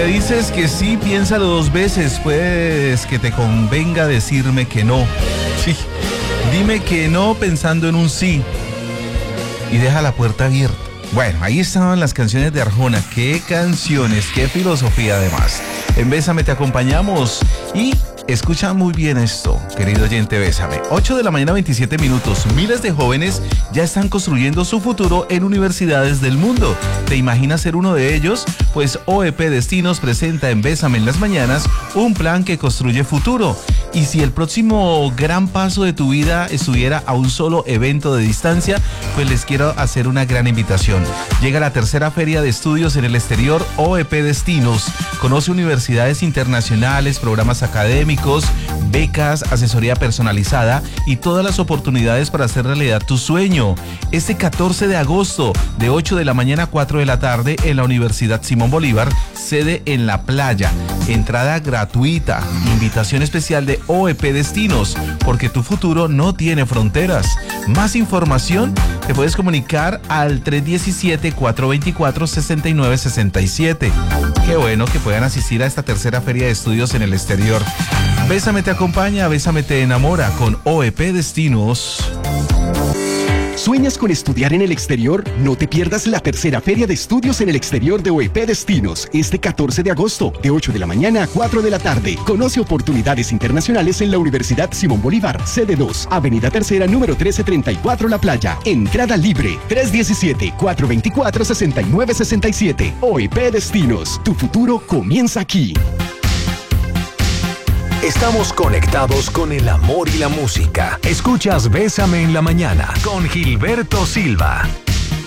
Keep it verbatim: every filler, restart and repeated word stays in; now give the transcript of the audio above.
dices que sí, piénsalo dos veces, pues que te convenga decirme que no. Sí, dime que no pensando en un sí y deja la puerta abierta. Bueno, ahí estaban las canciones de Arjona. Qué canciones, qué filosofía además. En Bésame te acompañamos y escucha muy bien esto, querido oyente, Bésame. ocho de la mañana, veintisiete minutos. Miles de jóvenes ya están construyendo su futuro en universidades del mundo. ¿Te imaginas ser uno de ellos? Pues O E P Destinos presenta en Bésame en las mañanas un plan que construye futuro. Y si el próximo gran paso de tu vida estuviera a un solo evento de distancia, pues les quiero hacer una gran invitación. Llega la tercera feria de estudios en el exterior O E P Destinos. Conoce universidades internacionales, programas académicos, becas, asesoría personalizada y todas las oportunidades para hacer realidad tu sueño. Este catorce de agosto, de ocho de la mañana a cuatro de la tarde, en la Universidad Simón Bolívar, sede en La Playa. Entrada gratuita. Invitación especial de O E P Destinos, porque tu futuro no tiene fronteras. Más información, te puedes comunicar al tres uno siete, cuatro dos cuatro, seis nueve seis siete. Qué bueno que puedan asistir a esta tercera feria de estudios en el exterior. Bésame te acompaña, Bésame te enamora con O E P Destinos. ¿Sueñas con estudiar en el exterior? No te pierdas la tercera Feria de Estudios en el Exterior de O E P Destinos, este catorce de agosto, de ocho de la mañana a cuatro de la tarde. Conoce oportunidades internacionales en la Universidad Simón Bolívar, sede dos, Avenida Tercera, número trece treinta y cuatro, La Playa. Entrada libre, tres uno siete, cuatro dos cuatro, seis nueve seis siete. O E P Destinos, tu futuro comienza aquí. Estamos conectados con el amor y la música. Escuchas Bésame en la mañana con Gilberto Silva.